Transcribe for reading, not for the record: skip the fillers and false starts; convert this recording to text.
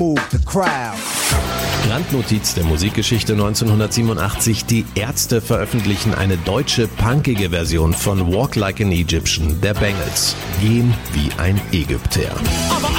Randnotiz der Musikgeschichte 1987. Die Ärzte veröffentlichen eine deutsche punkige Version von Walk Like an Egyptian der Bangles. Gehen wie ein Ägypter. Aber